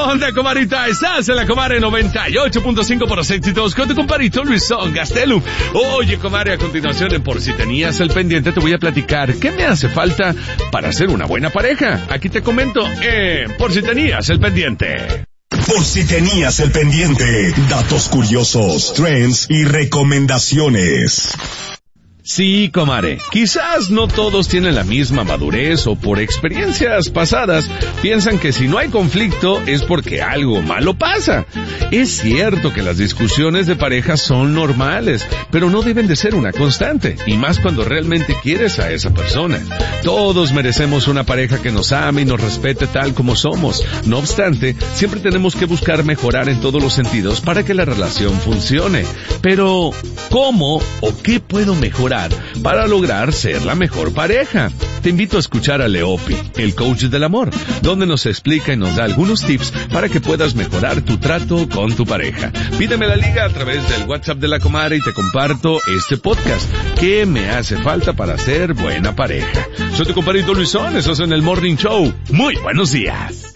onda, comadita? Estás en la Comare 98.5 por los éxitos con tu compadrito Luisón Gastelum. Oye, comadre, a continuación en Por si tenías el pendiente te voy a platicar qué me hace falta para ser una buena pareja. Aquí te comento Por si tenías el pendiente. Por si tenías el pendiente, datos curiosos, trends y recomendaciones. Sí, comadre, quizás no todos tienen la misma madurez o por experiencias pasadas piensan que si no hay conflicto es porque algo malo pasa. Es cierto que las discusiones de pareja son normales, pero no deben de ser una constante, y más cuando realmente quieres a esa persona. Todos merecemos una pareja que nos ame y nos respete tal como somos. No obstante, siempre tenemos que buscar mejorar en todos los sentidos para que la relación funcione. Pero, ¿cómo o qué puedo mejorar para lograr ser la mejor pareja? Te invito a escuchar a Leopi, el coach del amor, donde nos explica y nos da algunos tips para que puedas mejorar tu trato con tu pareja. Pídeme la liga a través del WhatsApp de la comadre y te comparto este podcast. ¿Qué me hace falta para ser buena pareja? Soy tu compadrito Luisón, eso es en el Morning Show. Muy buenos días.